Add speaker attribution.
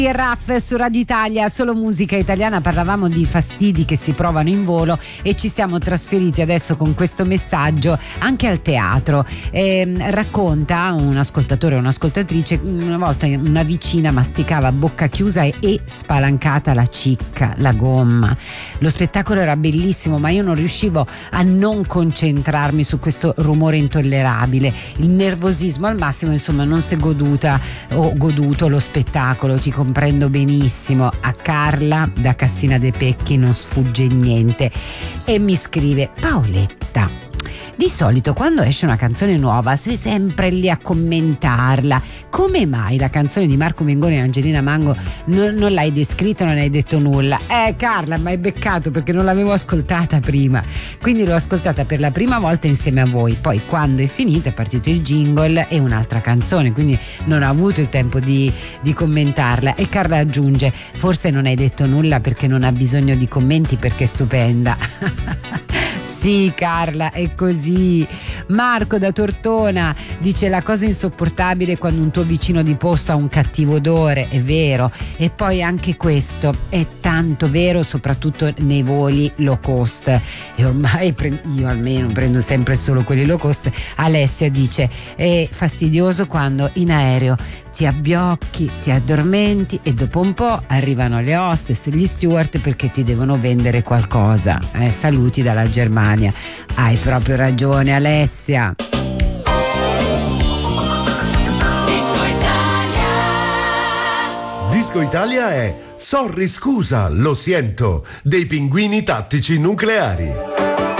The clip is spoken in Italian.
Speaker 1: Il RAF su Radio Italia, solo musica italiana. Parlavamo di fastidi che si provano in volo e ci siamo trasferiti adesso con questo messaggio anche al teatro. Racconta un ascoltatore o un'ascoltatrice: una volta una vicina masticava a bocca chiusa e spalancata la cicca, la gomma. Lo spettacolo era bellissimo, ma io non riuscivo a non concentrarmi su questo rumore intollerabile. Il nervosismo al massimo, insomma, non si è goduto lo spettacolo. Ti comprendo benissimo. A Carla da Cassina de' Pecchi non sfugge niente e mi scrive: Paoletta, di solito quando esce una canzone nuova sei sempre lì a commentarla. Come mai la canzone di Marco Mengoni e Angelina Mango non l'hai descritta, non hai detto nulla? Carla, ma hai beccato, perché non l'avevo ascoltata prima, quindi l'ho ascoltata per la prima volta insieme a voi. Poi quando è finita è partito il jingle e un'altra canzone, quindi non ho avuto il tempo di commentarla. E Carla aggiunge: forse non hai detto nulla perché non ha bisogno di commenti, perché è stupenda. Sì, Carla, è così. Marco da Tortona dice: la cosa insopportabile è quando un tuo vicino di posto ha un cattivo odore. È vero. E poi anche questo è tanto vero, soprattutto nei voli low cost, e ormai io almeno prendo sempre solo quelli low cost. Alessia dice: è fastidioso quando in aereo ti abbiocchi, ti addormenti e dopo un po' arrivano le hostess e gli steward perché ti devono vendere qualcosa. Saluti dalla Germania. Hai proprio ragione, Alessia.
Speaker 2: Disco Italia è Sorry scusa, lo siento, dei Pinguini Tattici Nucleari.